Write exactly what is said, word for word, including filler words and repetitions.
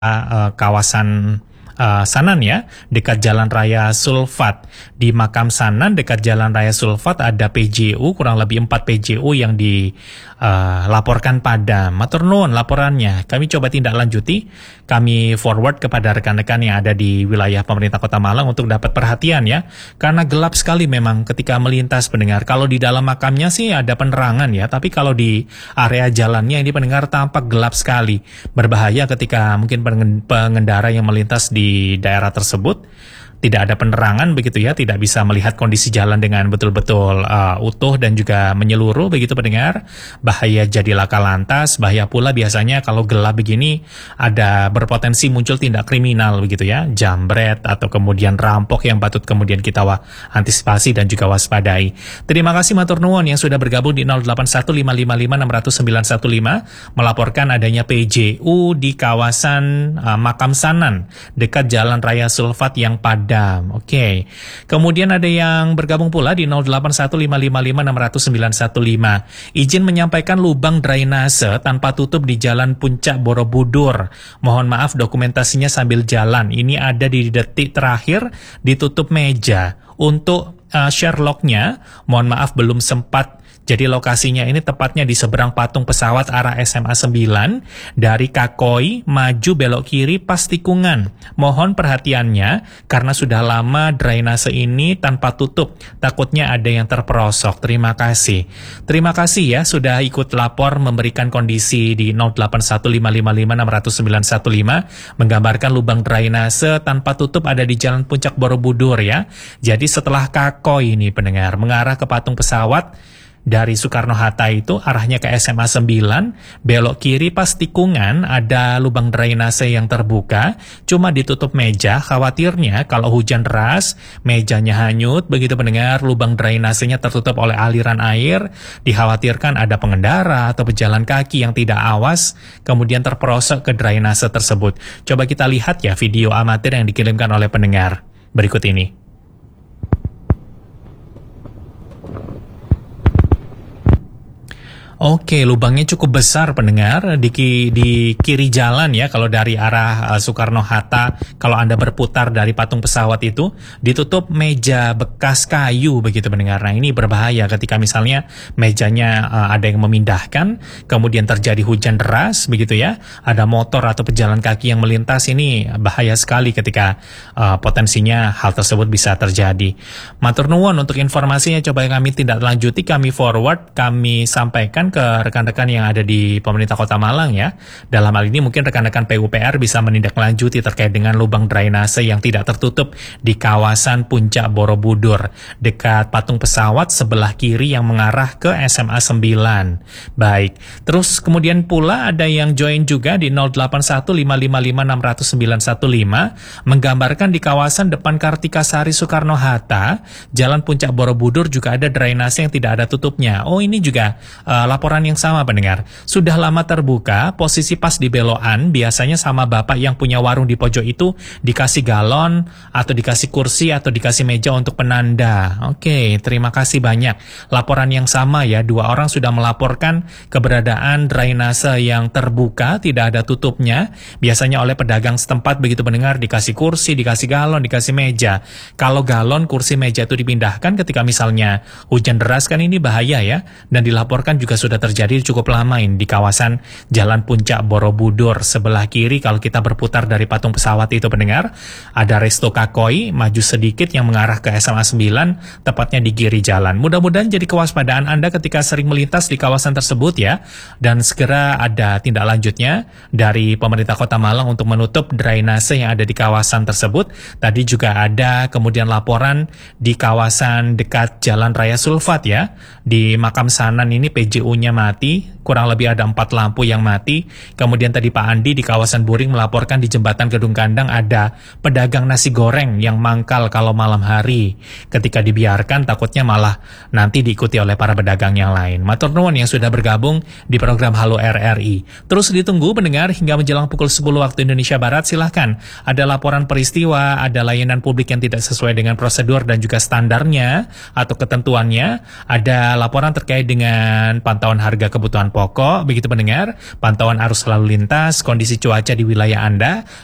uh, kawasan uh, Sanan ya, dekat Jalan Raya Sulfat. Di Makam Sanan dekat Jalan Raya Sulfat ada P J U, kurang lebih empat P J U yang dilaporkan uh, padam. Matur nuwun laporannya. Kami coba tindak lanjuti, kami forward kepada rekan-rekan yang ada di wilayah pemerintah Kota Malang untuk dapat perhatian ya. Karena gelap sekali memang ketika melintas pendengar. Kalau di dalam makamnya sih ada penerangan ya, tapi kalau di area jalannya ini pendengar tampak gelap sekali. Berbahaya ketika mungkin pengendara yang melintas di daerah tersebut tidak ada penerangan begitu ya, tidak bisa melihat kondisi jalan dengan betul-betul uh, utuh dan juga menyeluruh begitu pendengar. Bahaya jadi laka lantas, bahaya pula biasanya kalau gelap begini ada berpotensi muncul tindak kriminal begitu ya, jambret atau kemudian rampok yang patut kemudian kita wa antisipasi dan juga waspadai. Terima kasih matur nuwun yang sudah bergabung di nol delapan satu lima lima lima enam nol nol sembilan satu lima melaporkan adanya P J U di kawasan uh, Makam Sanan dekat Jalan Raya Sulfat yang pada Oke, okay. Kemudian ada yang bergabung pula di nol delapan satu lima lima lima enam nol nol sembilan satu lima. Izin menyampaikan lubang drainase tanpa tutup di Jalan Puncak Borobudur. Mohon maaf dokumentasinya sambil jalan. Ini ada di detik terakhir ditutup meja. Untuk uh, share lognya, mohon maaf belum sempat. Jadi lokasinya ini tepatnya di seberang patung pesawat arah S M A sembilan dari Kakoi maju belok kiri pas tikungan. Mohon perhatiannya karena sudah lama drainase ini tanpa tutup. Takutnya ada yang terperosok. Terima kasih. Terima kasih ya sudah ikut lapor memberikan kondisi di nol delapan satu lima lima lima enam nol nol sembilan satu lima menggambarkan lubang drainase tanpa tutup ada di Jalan Puncak Borobudur ya. Jadi setelah Kakoi ini pendengar mengarah ke patung pesawat dari Soekarno-Hatta itu arahnya ke S M A sembilan, belok kiri pas tikungan ada lubang drainase yang terbuka, cuma ditutup meja. Khawatirnya kalau hujan deras, mejanya hanyut, begitu pendengar, lubang drainasenya tertutup oleh aliran air, dikhawatirkan ada pengendara atau pejalan kaki yang tidak awas, kemudian terperosok ke drainase tersebut. Coba kita lihat ya video amatir yang dikirimkan oleh pendengar berikut ini. Oke, lubangnya cukup besar pendengar di, di kiri jalan ya. Kalau dari arah uh, Soekarno-Hatta, kalau Anda berputar dari patung pesawat itu, ditutup meja bekas kayu begitu pendengar. Nah ini berbahaya ketika misalnya mejanya uh, ada yang memindahkan, kemudian terjadi hujan deras begitu ya. Ada motor atau pejalan kaki yang melintas, ini bahaya sekali ketika uh, potensinya hal tersebut bisa terjadi. Matur nuwun untuk informasinya, coba kami tindak lanjuti, kami forward, kami sampaikan ke rekan-rekan yang ada di pemerintah Kota Malang ya. Dalam hal ini mungkin rekan-rekan P U P R bisa menindaklanjuti terkait dengan lubang drainase yang tidak tertutup di kawasan Puncak Borobudur dekat patung pesawat sebelah kiri yang mengarah ke S M A sembilan. Baik, terus kemudian pula ada yang join juga di nol delapan satu lima lima lima enam nol nol sembilan satu lima menggambarkan di kawasan depan Kartikasari Soekarno-Hatta, Jalan Puncak Borobudur juga ada drainase yang tidak ada tutupnya. Oh ini juga uh, laporan yang sama pendengar. Sudah lama terbuka, posisi pas di belokan, biasanya sama bapak yang punya warung di pojok itu dikasih galon, atau dikasih kursi, atau dikasih meja untuk penanda. Oke, terima kasih banyak. Laporan yang sama ya, dua orang sudah melaporkan keberadaan drainase yang terbuka, tidak ada tutupnya. Biasanya oleh pedagang setempat begitu pendengar, dikasih kursi, dikasih galon, dikasih meja. Kalau galon, kursi, meja itu dipindahkan ketika misalnya hujan deras kan ini bahaya ya, dan dilaporkan juga sudah terjadi cukup lama ini di kawasan Jalan Puncak Borobudur. Sebelah kiri kalau kita berputar dari patung pesawat itu pendengar, ada Resto Kakoi, maju sedikit yang mengarah ke S M A sembilan, tepatnya di kiri jalan. Mudah-mudahan jadi kewaspadaan Anda ketika sering melintas di kawasan tersebut ya, dan segera ada tindak lanjutnya dari pemerintah Kota Malang untuk menutup drainase yang ada di kawasan tersebut. Tadi juga ada kemudian laporan di kawasan dekat Jalan Raya Sulfat ya, di Makam Sanan ini P J U-nya mati, kurang lebih ada empat lampu yang mati. Kemudian tadi Pak Andi di kawasan Buring melaporkan di jembatan Gedung Kandang ada pedagang nasi goreng yang mangkal kalau malam hari. Ketika dibiarkan takutnya malah nanti diikuti oleh para pedagang yang lain. Matur nuwun yang sudah bergabung di program Halo R R I. Terus ditunggu pendengar hingga menjelang pukul sepuluh waktu Indonesia Barat, silahkan. Ada laporan peristiwa, ada layanan publik yang tidak sesuai dengan prosedur dan juga standarnya atau ketentuannya, ada laporan terkait dengan pantauan harga kebutuhan pokok, begitu pendengar, pantauan arus lalu lintas, kondisi cuaca di wilayah Anda,